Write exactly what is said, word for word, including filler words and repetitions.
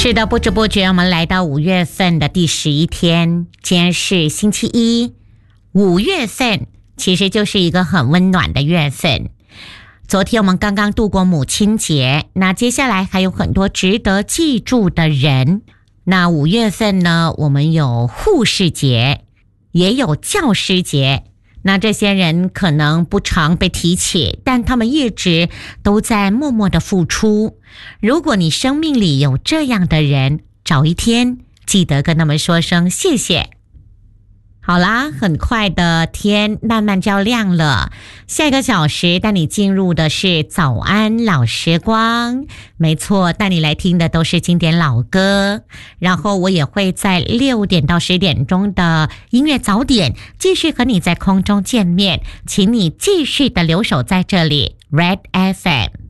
是的，不知不觉我们来到五月份的第十一天，今天是星期一。五月份其实就是一个很温暖的月份。昨天我们刚刚度过母亲节，那接下来还有很多值得记住的人。那五月份呢，我们有护士节，也有教师节。那这些人可能不常被提起，但他们一直都在默默的付出。如果你生命里有这样的人，找一天记得跟他们说声谢谢。好啦，很快的天慢慢就要亮了，下一个小时带你进入的是早安老时光。没错，带你来听的都是经典老歌，然后我也会在六点到十点钟的音乐早点继续和你在空中见面，请你继续的留守在这里 Red F M。